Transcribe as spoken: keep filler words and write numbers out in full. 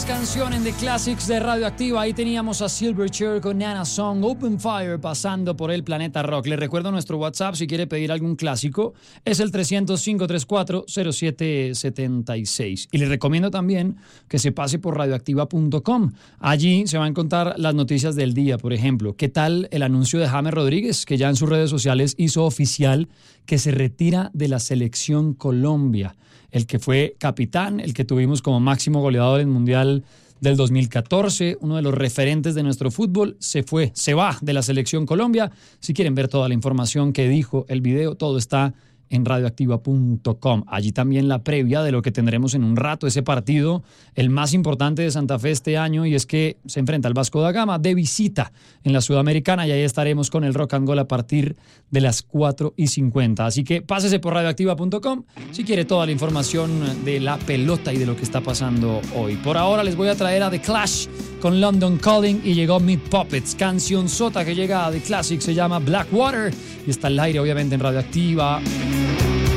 mejores canciones de Classics de Radioactiva. Ahí teníamos a Silverchair con Nana Song, Open Fire, pasando por el Planeta Rock. Les recuerdo nuestro WhatsApp si quiere pedir algún clásico. Es el trescientos cinco treinta y cuatro cero siete setenta y seis. Y les recomiendo también que se pase por radioactiva punto com. Allí se va a encontrar las noticias del día, por ejemplo. ¿Qué tal el anuncio de James Rodríguez, que ya en sus redes sociales hizo oficial que se retira de la Selección Colombia? El que fue capitán, el que tuvimos como máximo goleador en Mundial del dos mil catorce, uno de los referentes de nuestro fútbol, se fue, se va de la Selección Colombia. Si quieren ver toda la información que dijo el video, todo está en radioactiva punto com. Allí también la previa de lo que tendremos en un rato, ese partido, el más importante de Santa Fe este año, y es que se enfrenta al Vasco da Gama de visita en la Sudamericana, y ahí estaremos con el Rock and Gold a partir de las cuatro y cincuenta. Así que pásese por radioactiva punto com si quiere toda la información de la pelota y de lo que está pasando hoy. Por ahora les voy a traer a The Clash con London Calling, y llegó Meat Puppets, canción sota que llega a The Classic, se llama Blackwater, y está al aire obviamente en Radioactiva.